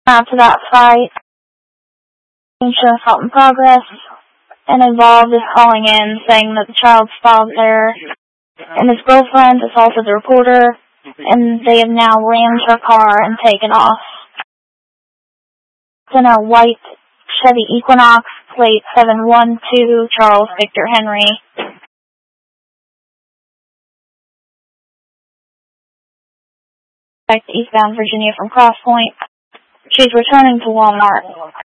After that fight, insurance assault in progress, and involved is calling in saying that the child's father and his girlfriend assaulted the reporter, and they have now rammed her car and taken off. It's in a white Chevy Equinox, plate 712, Charles Victor Henry. Back to eastbound Virginia from Cross Point. She's returning to Walmart.